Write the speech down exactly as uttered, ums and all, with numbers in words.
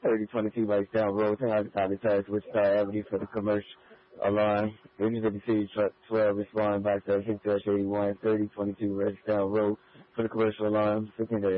thirty twenty-two Vice down road, ten out of Tires, Wichita Avenue for the commercial alarm. Mississippi City Truck twelve respond back to six eighty-one, thirty twenty-two West down road for the commercial alarm.